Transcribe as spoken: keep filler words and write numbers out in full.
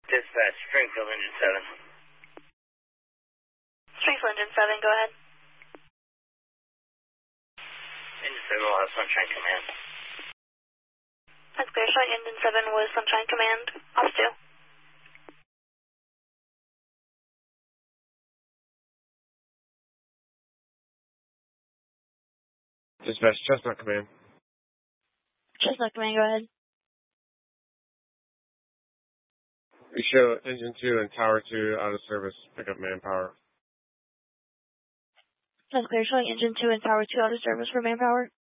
Dispatch, Springfield Engine seven. Springfield Engine seven, go ahead. Engine seven will have Sunshine Command. That's clear. Showing Engine seven with Sunshine Command. Off two. Dispatch, Chestnut Command. Chestnut Command, go ahead. We show Engine two and Tower two out of service. Pick up manpower. That's clear. Showing Engine two and Tower two out of service for manpower.